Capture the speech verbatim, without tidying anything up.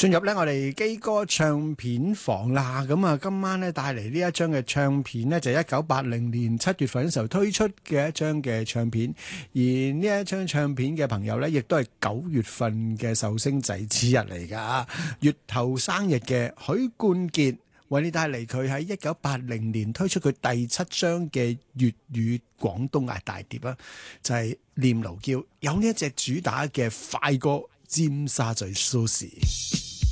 進入咧我哋基歌唱片房啦，咁啊今晚咧帶嚟呢一張嘅唱片呢，就係一九八零年七月份嘅時候推出嘅一張嘅唱片，而呢一張唱片嘅朋友呢，亦都係九月份嘅壽星仔之一嚟噶，月頭生日嘅許冠傑為你帶嚟佢喺一九八零年推出佢第七張嘅粵語廣東嗌大碟啊，就係、是《念奴嬌》，有呢一隻主打嘅快歌《尖沙咀蘇士》。